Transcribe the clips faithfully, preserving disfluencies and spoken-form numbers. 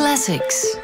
Classics.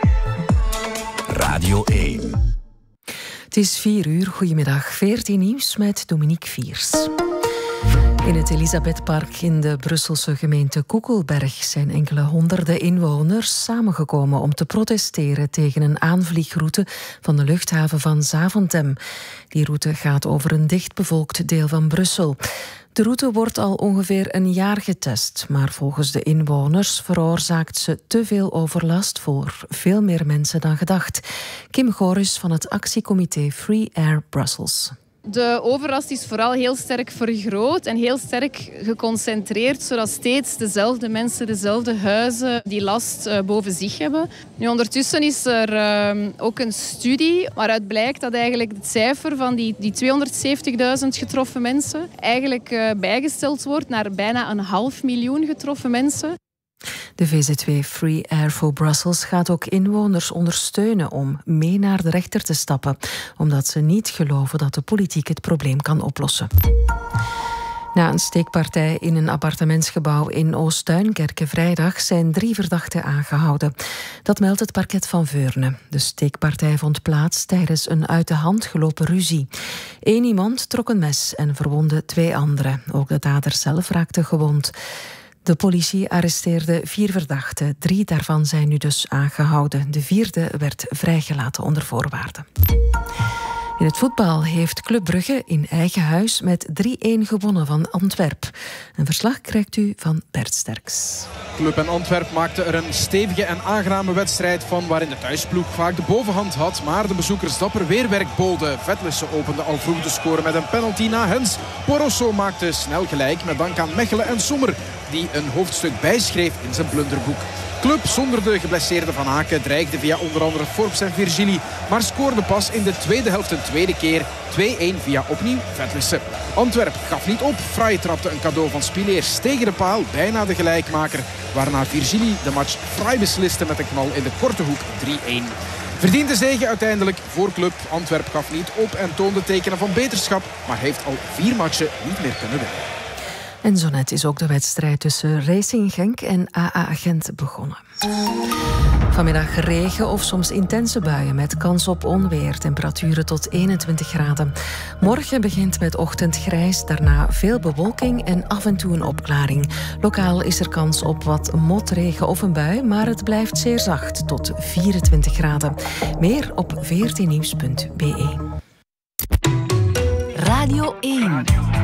Radio één. Het is vier uur. Goedemiddag. veertien nieuws met Dominique Viers. In het Elisabethpark in de Brusselse gemeente Koekelberg zijn enkele honderden inwoners samengekomen om te protesteren tegen een aanvliegroute van de luchthaven van Zaventem. Die route gaat over een dichtbevolkt deel van Brussel. De route wordt al ongeveer een jaar getest, maar volgens de inwoners veroorzaakt ze te veel overlast voor veel meer mensen dan gedacht. Kim Goris van het actiecomité Free Air Brussels. De overlast is vooral heel sterk vergroot en heel sterk geconcentreerd, zodat steeds dezelfde mensen, dezelfde huizen die last uh, boven zich hebben. Nu, ondertussen is er uh, ook een studie waaruit blijkt dat eigenlijk het cijfer van die, die tweehonderdzeventigduizend getroffen mensen eigenlijk uh, bijgesteld wordt naar bijna een half miljoen getroffen mensen. De V Z W Free Air for Brussels gaat ook inwoners ondersteunen om mee naar de rechter te stappen, omdat ze niet geloven dat de politiek het probleem kan oplossen. Na een steekpartij in een appartementsgebouw in Oost-Duinkerke vrijdag zijn drie verdachten aangehouden. Dat meldt het parket van Veurne. De steekpartij vond plaats tijdens een uit de hand gelopen ruzie. Eén iemand trok een mes en verwondde twee anderen. Ook de dader zelf raakte gewond. De politie arresteerde vier verdachten. Drie daarvan zijn nu dus aangehouden. De vierde werd vrijgelaten onder voorwaarden. In het voetbal heeft Club Brugge in eigen huis met drie-een gewonnen van Antwerp. Een verslag krijgt u van Bert Sterks. Club en Antwerp maakten er een stevige en aangename wedstrijd van, waarin de thuisploeg vaak de bovenhand had, maar de bezoekers dapper weerwerk boden. Vetlissen opende al vroeg de score met een penalty na Hens. Porosso maakte snel gelijk met dank aan Mechelen en Sommer, die een hoofdstuk bijschreef in zijn blunderboek. Club zonder de geblesseerde Van Aken dreigde via onder andere Forbes en Virgili, maar scoorde pas in de tweede helft een tweede keer twee-een via opnieuw Vetlissen. Antwerp gaf niet op. Fraai trapte een cadeau van Spileers tegen de paal, bijna de gelijkmaker, waarna Virgili de match fraai besliste met een knal in de korte hoek drie-een. Verdiende zege uiteindelijk voor Club. Antwerp gaf niet op en toonde tekenen van beterschap, maar heeft al vier matchen niet meer kunnen winnen. En zo net is ook de wedstrijd tussen Racing Genk en A A Gent begonnen. Vanmiddag regen of soms intense buien met kans op onweer. Temperaturen tot eenentwintig graden. Morgen begint met ochtendgrijs, daarna veel bewolking en af en toe een opklaring. Lokaal is er kans op wat motregen of een bui, maar het blijft zeer zacht tot vierentwintig graden. Meer op veertien nieuws punt b e. Radio één.